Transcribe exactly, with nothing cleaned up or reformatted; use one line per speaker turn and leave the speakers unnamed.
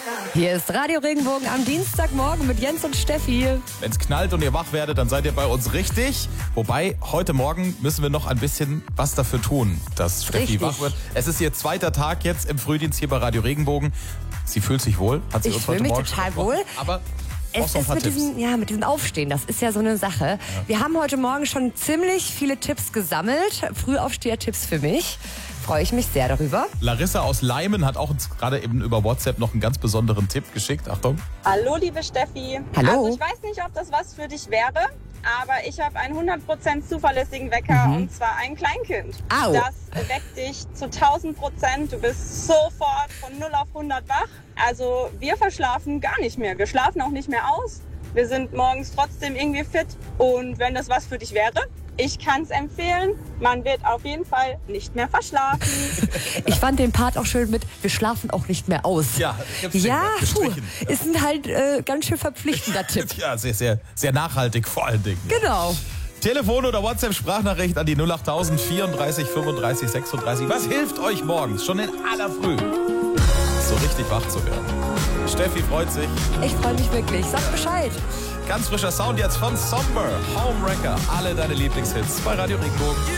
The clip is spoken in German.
Hier ist Radio Regenbogen am Dienstagmorgen mit Jens und Steffi.
Wenn es knallt und ihr wach werdet, dann seid ihr bei uns richtig. Wobei, heute Morgen müssen wir noch ein bisschen was dafür tun, dass Steffi
Richtig.
wach wird. Es ist ihr zweiter Tag jetzt im Frühdienst hier bei Radio Regenbogen. Sie fühlt sich wohl, hat sie
Ich
uns
fühle
heute
mich
Morgen
total
gesprochen.
wohl.
Aber
Es
so ein
ist
paar
mit
Tipps.
diesem, ja, mit diesem Aufstehen, das ist ja so eine Sache. Wir haben heute Morgen schon ziemlich viele Tipps gesammelt. Frühaufsteher-Tipps für mich. Freue ich mich sehr darüber.
Larissa aus Leimen hat auch uns gerade eben über WhatsApp noch einen ganz besonderen Tipp geschickt. Achtung.
Hallo, liebe Steffi.
Hallo.
Also ich weiß nicht, ob das was für dich wäre, aber ich habe einen hundert Prozent zuverlässigen Wecker
Mhm.
und zwar ein Kleinkind.
Au.
Das weckt dich zu tausend Prozent. Du bist sofort von null auf hundert wach. Also wir verschlafen gar nicht mehr. Wir schlafen auch nicht mehr aus. Wir sind morgens trotzdem irgendwie fit. Und wenn das was für dich wäre, ich kann es empfehlen. Man wird auf jeden Fall nicht mehr verschlafen.
Ich fand den Part auch schön mit, wir schlafen auch nicht mehr aus.
Ja, ich hab's
ja puh,
gestrichen.
ist ein halt äh, ganz schön verpflichtender Tipp.
Ja, sehr, sehr, sehr nachhaltig vor allen Dingen.
Genau.
Telefon oder WhatsApp-Sprachnachricht an die null acht tausend vierunddreißig fünfunddreißig sechsunddreißig. Was hilft euch morgens, schon in aller Früh, so richtig wach zu werden? Steffi freut sich.
Ich freue mich wirklich. Sag Bescheid.
Ganz frischer Sound jetzt von Somber, Homewrecker. Alle deine Lieblingshits bei Radio Regenbogen.